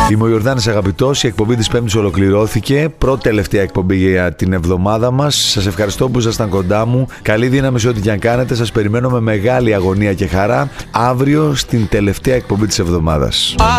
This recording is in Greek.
Είμαι ο Ιορδάνης Αγαπητός, η εκπομπή της Πέμπτης ολοκληρώθηκε. Πρώτη τελευταία εκπομπή για την εβδομάδα μας. Σας ευχαριστώ που ήσασταν κοντά μου. Καλή δύναμη σε ό,τι και αν κάνετε. Σας περιμένω με μεγάλη αγωνία και χαρά αύριο στην τελευταία εκπομπή της εβδομάδας.